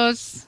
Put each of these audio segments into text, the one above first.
Adiós.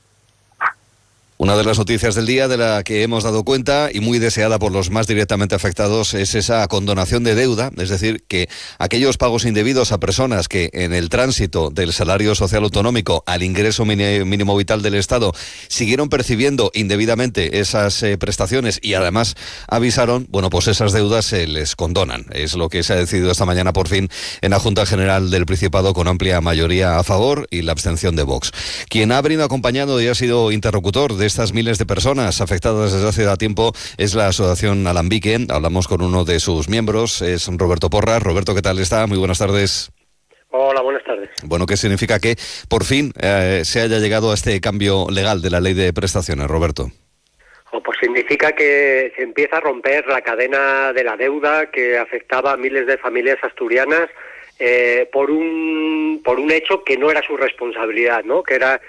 Una de las noticias del día de la que hemos dado cuenta y muy deseada por los más directamente afectados es esa condonación de deuda, es decir, que aquellos pagos indebidos a personas que en el tránsito del salario social autonómico al ingreso mínimo vital del Estado siguieron percibiendo indebidamente esas prestaciones y además avisaron, bueno, pues esas deudas se les condonan. Es lo que se ha decidido esta mañana por fin en la Junta General del Principado con amplia mayoría a favor y la abstención de Vox. Quien ha venido acompañando y ha sido interlocutor de estas miles de personas afectadas desde hace tiempo es la Asociación Alambique. Hablamos con uno de sus miembros, es Roberto Porras. Roberto, ¿qué tal está? Muy buenas tardes. Hola, buenas tardes. Bueno, ¿qué significa que por fin se haya llegado a este cambio legal de la ley de prestaciones, Roberto? Pues significa que se empieza a romper la cadena de la deuda que afectaba a miles de familias asturianas por un hecho que no era su responsabilidad, ¿no? Que era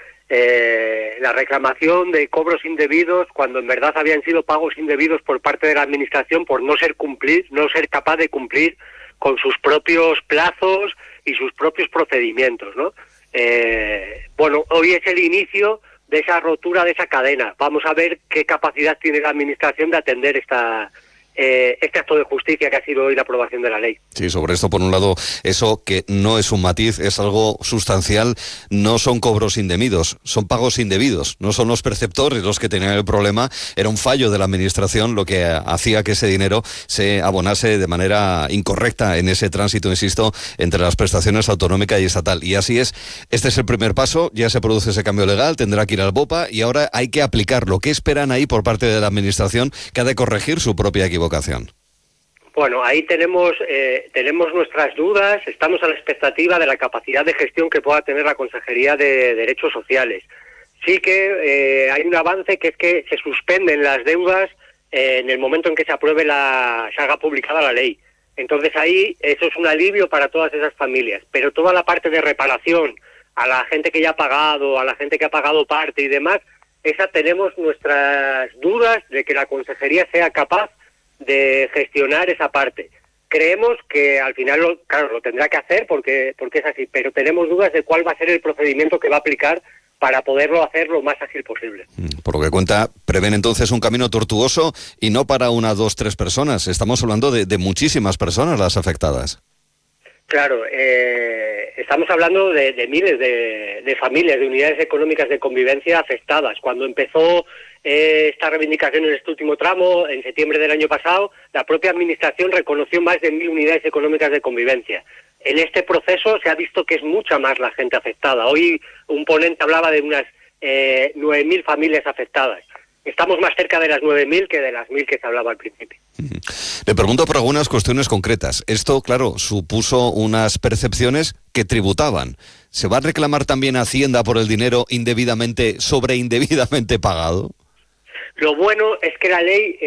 la reclamación de cobros indebidos cuando en verdad habían sido pagos indebidos por parte de la administración por no ser capaz de cumplir con sus propios plazos y sus propios procedimientos, ¿no? Bueno, hoy es el inicio de esa rotura de esa cadena. Vamos a ver qué capacidad tiene la administración de atender este acto de justicia que ha sido hoy la aprobación de la ley. Sí, sobre esto, por un lado, eso que no es un matiz, es algo sustancial, no son cobros indebidos, son pagos indebidos, no son los perceptores los que tenían el problema, era un fallo de la administración lo que hacía que ese dinero se abonase de manera incorrecta en ese tránsito, insisto, entre las prestaciones autonómica y estatal. Y así es, este es el primer paso, ya se produce ese cambio legal, tendrá que ir al BOPA y ahora hay que aplicarlo. ¿Qué esperan ahí por parte de la administración que ha de corregir su propia equivocación? Bueno, ahí tenemos nuestras dudas, estamos a la expectativa de la capacidad de gestión que pueda tener la Consejería de Derechos Sociales. Sí que hay un avance, que es que se suspenden las deudas en el momento en que se haga publicada la ley. Entonces ahí eso es un alivio para todas esas familias, pero toda la parte de reparación a la gente que ya ha pagado, a la gente que ha pagado parte y demás, esa tenemos nuestras dudas de que la Consejería sea capaz de gestionar esa parte. Creemos que al final lo tendrá que hacer porque es así, pero tenemos dudas de cuál va a ser el procedimiento que va a aplicar para poderlo hacer lo más ágil posible. Por lo que cuenta, prevén entonces un camino tortuoso y no para 1, 2, 3 personas. Estamos hablando de muchísimas personas las afectadas. Claro, estamos hablando de miles de familias, de unidades económicas de convivencia afectadas. Cuando empezó esta reivindicación en este último tramo, en septiembre del año pasado, la propia Administración reconoció más de 1.000 unidades económicas de convivencia. En este proceso se ha visto que es mucha más la gente afectada. Hoy un ponente hablaba de unas 9.000 familias afectadas. Estamos más cerca de las 9.000 que de las 1.000 que se hablaba al principio. Le pregunto por algunas cuestiones concretas. Esto, claro, supuso unas percepciones que tributaban. ¿Se va a reclamar también a Hacienda por el dinero indebidamente pagado? Lo bueno es que la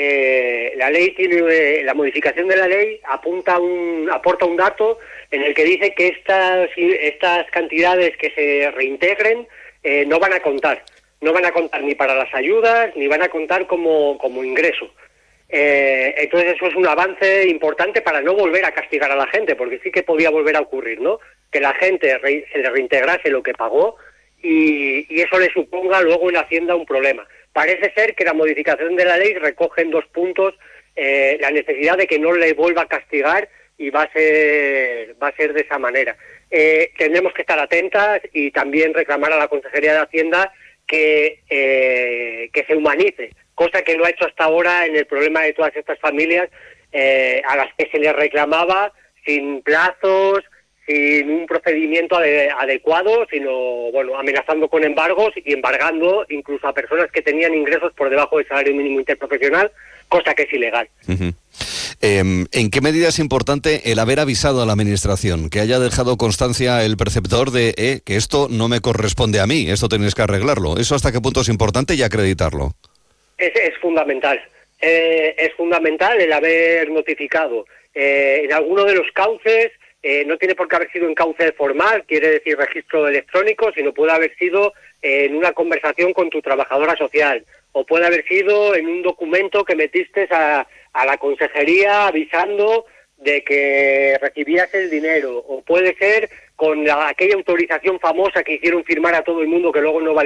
ley tiene la modificación de la ley aporta un dato en el que dice que estas cantidades que se reintegren no van a contar ni para las ayudas ni van a contar como ingreso. Entonces eso es un avance importante para no volver a castigar a la gente, porque sí que podía volver a ocurrir, ¿no? Que la gente se le reintegrase lo que pagó y eso le suponga luego en Hacienda un problema. Parece ser que la modificación de la ley recoge en 2 puntos la necesidad de que no le vuelva a castigar y va a ser de esa manera. Tendremos que estar atentas y también reclamar a la Consejería de Hacienda que se humanice, cosa que no ha hecho hasta ahora en el problema de todas estas familias a las que se les reclamaba sin plazos, sin un procedimiento adecuado, sino amenazando con embargos y embargando incluso a personas que tenían ingresos por debajo del salario mínimo interprofesional, cosa que es ilegal. Uh-huh. ¿En qué medida es importante el haber avisado a la Administración, que haya dejado constancia el perceptor de que esto no me corresponde a mí, esto tenéis que arreglarlo? ¿Eso hasta qué punto es importante y acreditarlo? Es fundamental. Es fundamental el haber notificado. En alguno de los cauces, no tiene por qué haber sido en cauce formal, quiere decir registro electrónico, sino puede haber sido en una conversación con tu trabajadora social, o puede haber sido en un documento que metiste a la consejería avisando de que recibías el dinero, o puede ser con aquella autorización famosa que hicieron firmar a todo el mundo que luego no valía